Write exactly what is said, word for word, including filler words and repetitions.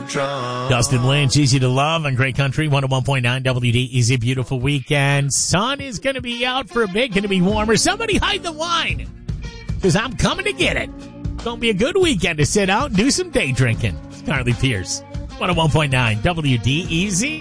drunk. Dustin Lynch, Easy to Love on Great Country, one oh one point nine W D. Easy, beautiful weekend. Sun is going to be out for a bit, going to be warmer. Somebody hide the wine, because I'm coming to get it. It's going to be a good weekend to sit out and do some day drinking. It's Carly Pierce, one oh one point nine W D. Easy.